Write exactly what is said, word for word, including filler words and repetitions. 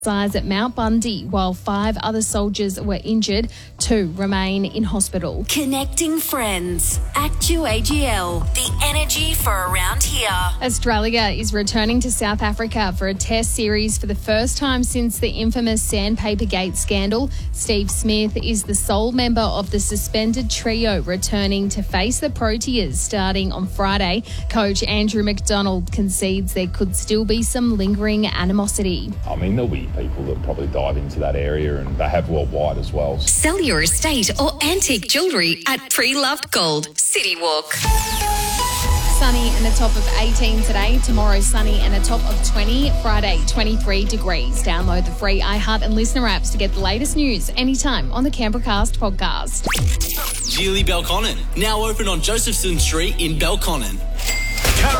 at Mount Bundy, while five other soldiers were injured. Two remain in hospital. Connecting friends. Actu A G L. The energy for around here. Australia is returning to South Africa for a test series for the first time since the infamous Sandpaper Gate scandal. Steve Smith is the sole member of the suspended trio returning to face the Proteas starting on Friday. Coach Andrew McDonald concedes there could still be some lingering animosity. I mean, there'll be people that probably dive into that area, and they have worldwide as well. Sell your estate or antique jewellery at Pre-Loved Gold City Walk. Sunny and a top of eighteen today. Tomorrow, sunny and a top of twenty. Friday, twenty-three degrees. Download the free iHeart and Listener apps to get the latest news anytime on the Canberra Cast podcast. Geely Belconnen, now open on Josephson Street in Belconnen.